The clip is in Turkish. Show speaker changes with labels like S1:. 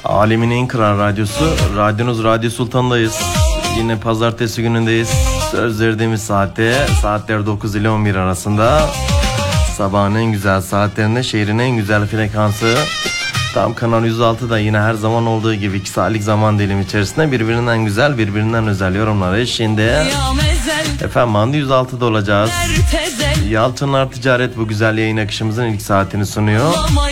S1: Alemin en kral radyosu. Radyonuz Radyo Sultan'dayız. Yine pazartesi günündeyiz. Söz verdiğimiz saatte, saatler 9 ile 11 arasında. Sabahın en güzel saatlerinde şehrin en güzel frekansı. Tam Kanal 106'da yine her zaman olduğu gibi 2 saatlik zaman dilimi içerisinde birbirinden güzel, birbirinden özel yorumlar eşliğinde efendim Mandi 106'da olacağız. Yalçınlar Ticaret bu güzel yayın akışımızın ilk saatini sunuyor.